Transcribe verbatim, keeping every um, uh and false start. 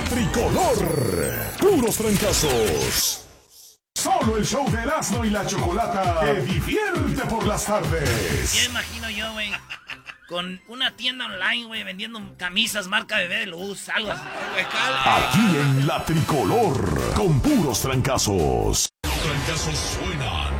tricolor. Puros trancazos. Solo el show de Erasmo y la Chocolata te divierte por las tardes. Ya imagino yo, güey, con una tienda online, güey, vendiendo camisas marca Bebé de Luz, algo así. Aquí en la tricolor, con puros trancazos. Trancazos suenan.